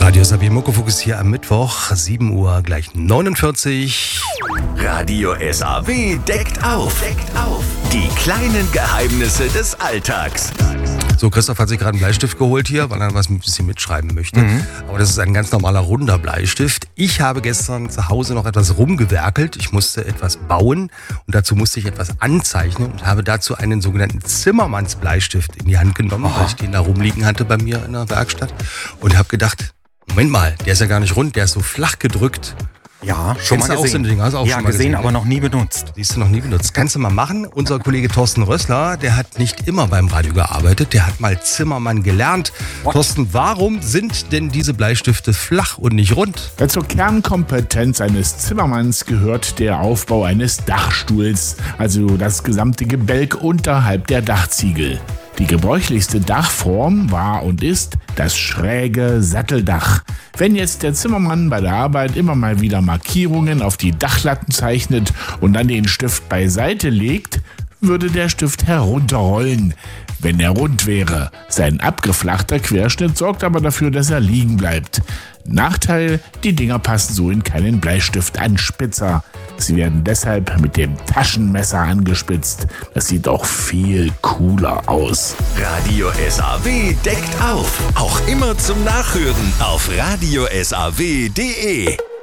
Radio SAW Muckefuchs hier am Mittwoch, 7 Uhr gleich 49. Radio SAW deckt auf. Die kleinen Geheimnisse des Alltags. So, Christoph hat sich gerade einen Bleistift geholt hier, weil er was ein bisschen mitschreiben möchte. Aber das ist ein ganz normaler runder Bleistift. Ich habe gestern zu Hause noch etwas rumgewerkelt. Ich musste etwas bauen und dazu musste ich etwas anzeichnen und habe dazu einen sogenannten Zimmermanns-Bleistift in die Hand genommen, weil ich den da rumliegen hatte bei mir in der Werkstatt und habe gedacht, Moment mal, der ist ja gar nicht rund, der ist so flach gedrückt. Ja, schon mal gesehen. So Hast du auch ja, schon mal gesehen, aber noch nie benutzt. Siehst du, noch nie benutzt. Kannst du mal machen. Unser Kollege Thorsten Rössler, der hat nicht immer beim Radio gearbeitet, der hat mal Zimmermann gelernt. Thorsten, warum sind denn diese Bleistifte flach und nicht rund? Ja, zur Kernkompetenz eines Zimmermanns gehört der Aufbau eines Dachstuhls, also das gesamte Gebälk unterhalb der Dachziegel. Die gebräuchlichste Dachform war und ist das schräge Satteldach. Wenn jetzt der Zimmermann bei der Arbeit immer mal wieder Markierungen auf die Dachlatten zeichnet und dann den Stift beiseite legt, würde der Stift herunterrollen, wenn er rund wäre. Sein abgeflachter Querschnitt sorgt aber dafür, dass er liegen bleibt. Nachteil, die Dinger passen so in keinen Bleistiftanspitzer. Sie werden deshalb mit dem Taschenmesser angespitzt. Das sieht auch viel cooler aus. Radio SAW deckt auf. Auch immer zum Nachhören auf radiosaw.de.